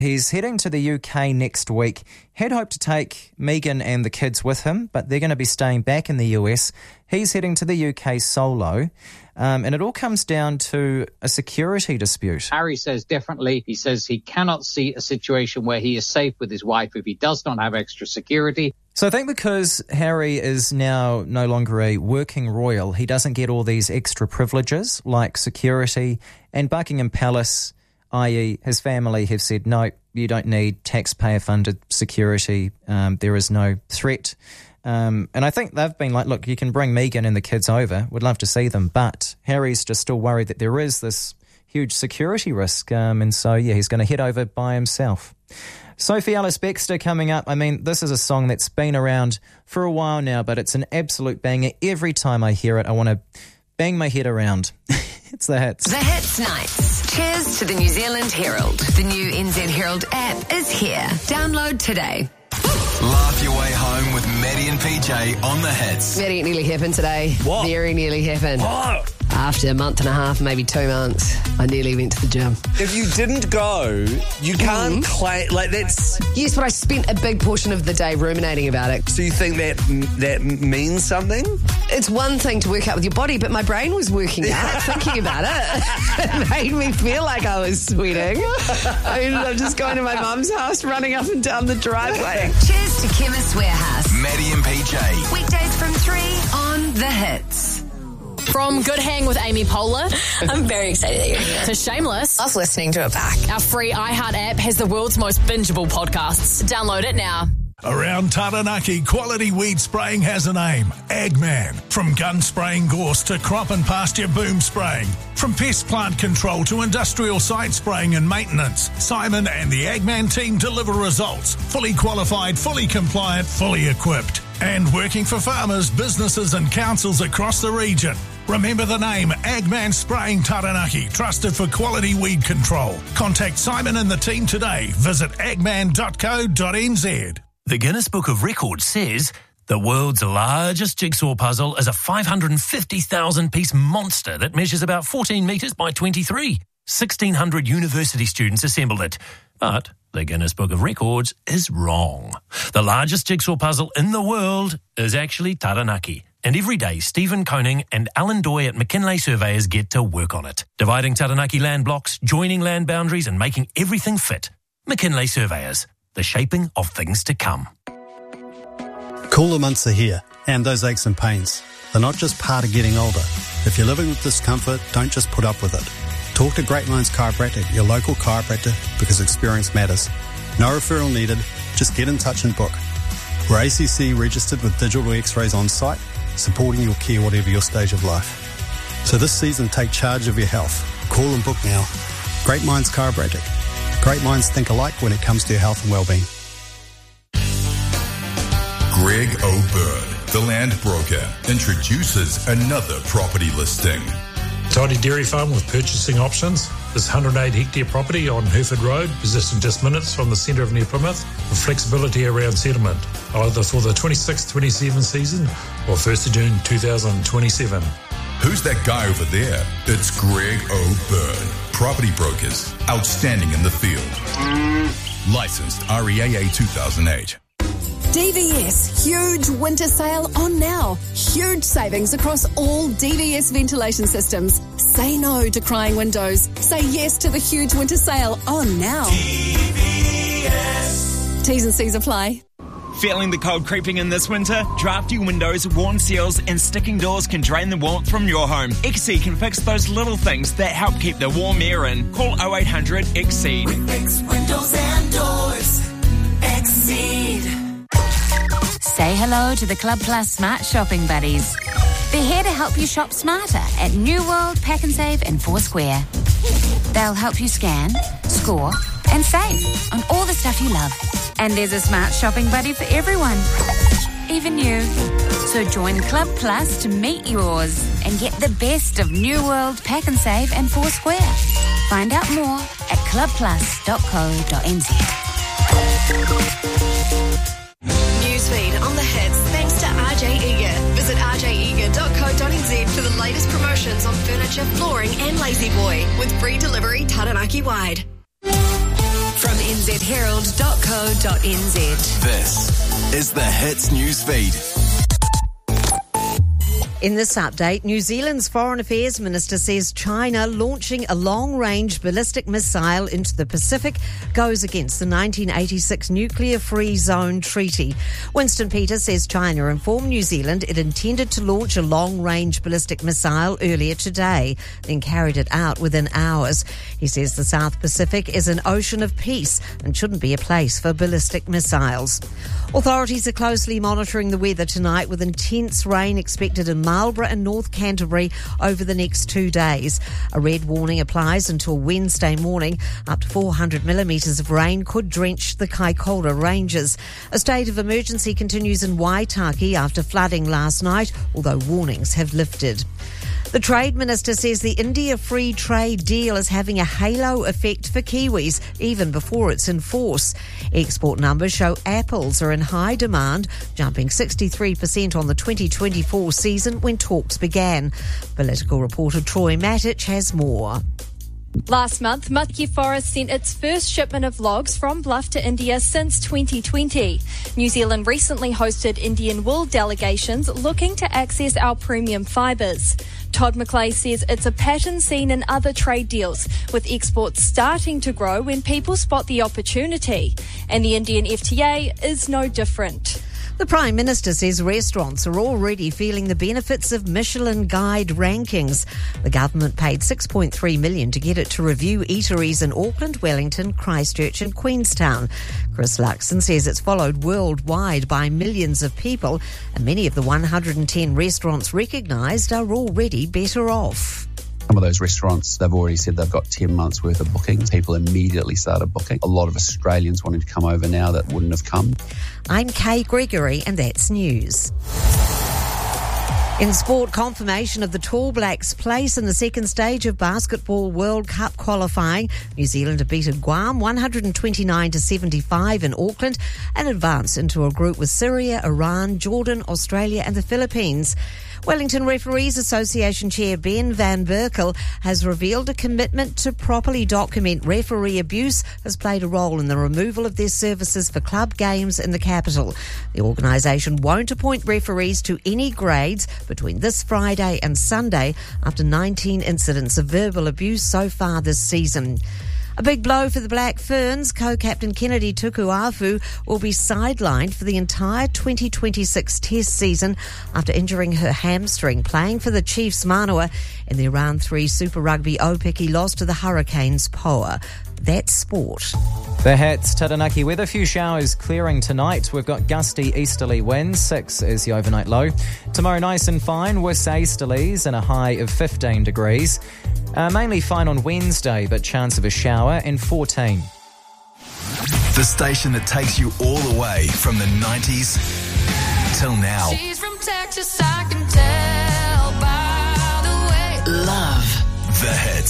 He's heading to the UK next week. Had hoped to take Megan and the kids with him, but they're going to be staying back in the US. He's heading to the UK solo, and it all comes down to a security dispute. Harry says differently. He says he cannot see a situation where he is safe with his wife if he does not have extra security. So I think because Harry is now no longer a working royal, he doesn't get all these extra privileges like security, and Buckingham Palace, i.e. his family, have said, no, you don't need taxpayer-funded security. There is no threat. And I think they've been like, look, you can bring Meghan and the kids over. We'd love to see them. But Harry's just still worried that there is this huge security risk. And so, yeah, he's going to head over by himself. Sophie Ellis-Bextor coming up. I mean, this is a song that's been around for a while now, but it's an absolute banger. Every time I hear it, I want to bang my head around. It's The Hits. The Hits Nights. Cheers to the New Zealand Herald. The new NZ Herald app is here. Download today. Laugh your way home with Maddie and PJ on The Hits. Maddie, it nearly happened today. What? Very nearly happened. What? After a month and a half, maybe 2 months, I nearly went to the gym. If you didn't go, you can't claim, like that's... Yes, but I spent a big portion of the day ruminating about it. So you think that means something? It's one thing to work out with your body, but my brain was working out, thinking about it. It made me feel like I was sweating. I ended up just going to my mum's house, running up and down the driveway. Cheers to Chemist Warehouse. Maddie and PJ. Weekdays from 3 on The Hits. From Good Hang with Amy Poehler I'm very excited that you're here. to Shameless, Love listening to it back. our free iHeart app has the world's most bingeable podcasts. Download it now. Around Taranaki, quality weed spraying has a name. Agman. From gun spraying gorse to crop and pasture boom spraying. From pest plant control to industrial site spraying and maintenance, Simon and the Agman team deliver results. Fully qualified, fully compliant, fully equipped. And working for farmers, businesses and councils across the region. Remember the name Agman Spraying Taranaki, trusted for quality weed control. Contact Simon and the team today. Visit agman.co.nz. The Guinness Book of Records says the world's largest jigsaw puzzle is a 550,000-piece monster that measures about 14 metres by 23. 1,600 university students assembled it. But the Guinness Book of Records is wrong. The largest jigsaw puzzle in the world is actually Taranaki. And every day, Stephen Koning and Alan Doy at McKinley Surveyors get to work on it. Dividing Taranaki land blocks, joining land boundaries and making everything fit. McKinley Surveyors. The shaping of things to come. Cooler months are here, and those aches and pains. They're not just part of getting older. If you're living with discomfort, don't just put up with it. Talk to Great Minds Chiropractic, your local chiropractor, because experience matters. No referral needed, just get in touch and book. We're ACC registered with digital x-rays on site, supporting your care whatever your stage of life. So this season, take charge of your health. Call and book now. Great Minds Chiropractic. Great minds think alike when it comes to your health and well-being. Greg O'Byrne, the land broker, introduces another property listing. Tidy Dairy Farm with purchasing options. This 108-hectare property on Hereford Road, positioned just minutes from the centre of New Plymouth, with flexibility around settlement, either for the 26-27 season or 1st of June 2027. Who's that guy over there? It's Greg O'Byrne. Property brokers, outstanding in the field. Licensed REAA 2008. DVS, huge winter sale on now. Huge savings across all DVS ventilation systems. Say no to crying windows. Say yes to the huge winter sale on now. DVS. T's and C's apply. Feeling the cold creeping in this winter? Drafty windows, worn seals and sticking doors can drain the warmth from your home. XC can fix those little things that help keep the warm air in. Call 0800 XCEED. We fix windows and doors. XCEED. Say hello to the Club Plus Smart Shopping Buddies. They're here to help you shop smarter at New World, Pack and Save and Foursquare. They'll help you scan, score and save on all the stuff you love. And there's a smart shopping buddy for everyone, even you. So join Club Plus to meet yours and get the best of New World, Pack and Save and Foursquare. Find out more at clubplus.co.nz. Newsfeed on the hits thanks to RJ Eager. Visit rjeager.co.nz for the latest promotions on furniture, flooring and lazy boy with free delivery Taranaki wide. From nzherald.co.nz. This is the Hits News Feed. In this update, New Zealand's Foreign Affairs Minister says China launching a long-range ballistic missile into the Pacific goes against the 1986 Nuclear-Free Zone Treaty. Winston Peters says China informed New Zealand it intended to launch a long-range ballistic missile earlier today, then carried it out within hours. He says the South Pacific is an ocean of peace and shouldn't be a place for ballistic missiles. Authorities are closely monitoring the weather tonight, with intense rain expected in Marlborough and North Canterbury over the next 2 days. A red warning applies until Wednesday morning. Up to 400 millimetres of rain could drench the Kaikoura Ranges. A state of emergency continues in Waitaki after flooding last night, although warnings have lifted. The Trade Minister says the India Free Trade Deal is having a halo effect for Kiwis, even before it's in force. Export numbers show apples are in high demand, jumping 63% on the 2024 season when talks began. Political reporter Troy Matic has more. Last month, Mutki Forest sent its first shipment of logs from Bluff to India since 2020. New Zealand recently hosted Indian wool delegations looking to access our premium fibres. Todd McClay says it's a pattern seen in other trade deals, with exports starting to grow when people spot the opportunity. And the Indian FTA is no different. The Prime Minister says restaurants are already feeling the benefits of Michelin Guide rankings. The government paid $6.3 million to get it to review eateries in Auckland, Wellington, Christchurch and Queenstown. Chris Luxon says it's followed worldwide by millions of people, and many of the 110 restaurants recognised are already better off. Some of those restaurants, they've already said they've got 10 months worth of bookings. People immediately started booking. A lot of Australians wanting to come over now that wouldn't have come. I'm Kay Gregory and that's news. In sport, confirmation of the Tall Blacks' place in the second stage of Basketball World Cup qualifying. New Zealand have beaten Guam 129-75 in Auckland and advanced into a group with Syria, Iran, Jordan, Australia and the Philippines. Wellington Referees Association Chair Ben Van Berkel has revealed a commitment to properly document referee abuse has played a role in the removal of their services for club games in the capital. The organisation won't appoint referees to any grades between this Friday and Sunday after 19 incidents of verbal abuse so far this season. A big blow for the Black Ferns. Co-captain Kennedy Tukuafu will be sidelined for the entire 2026 Test season after injuring her hamstring playing for the Chiefs Manawa in their Round 3 Super Rugby Opeki loss to the Hurricanes Poa. That's sport. The Hits Taranaki weather. A few showers clearing tonight. We've got gusty easterly winds. 6 is the overnight low. Tomorrow nice and fine with easterlies and a high of 15 degrees. Mainly fine on Wednesday, but chance of a shower, and 14. The station that takes you all the way from the 90s till now. She's from Texas, I can tell by the way. Love the Hits.